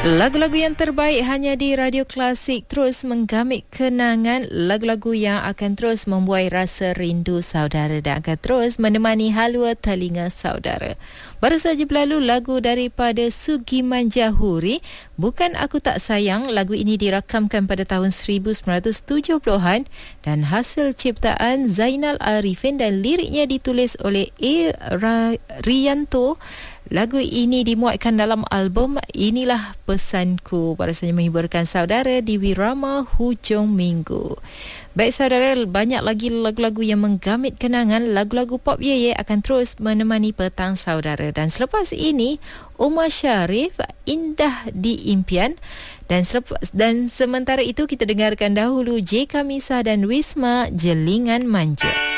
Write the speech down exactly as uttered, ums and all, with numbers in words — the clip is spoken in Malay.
Lagu-lagu yang terbaik hanya di Radio Klasik terus menggamit kenangan, lagu-lagu yang akan terus membuai rasa rindu saudara dan akan terus menemani halua telinga saudara. Baru saja berlalu lagu daripada Sugiman Jahuri, Bukan Aku Tak Sayang. Lagu ini dirakamkan pada tahun seribu sembilan ratus tujuh puluhan dan hasil ciptaan Zainal Arifin dan liriknya ditulis oleh A. Rianto. Lagu ini dimuatkan dalam album Inilah Pesanku, rasanya menghiburkan saudara di Wirama Hujung Minggu. Baik saudara, banyak lagi lagu-lagu yang menggamit kenangan. Lagu-lagu pop Ye Ye akan terus menemani petang saudara. Dan selepas ini, Umar Sharif, Indah di Impian. Dan, selepas, dan sementara itu kita dengarkan dahulu J. Kamisa dan Wisma, Jelingan Manja.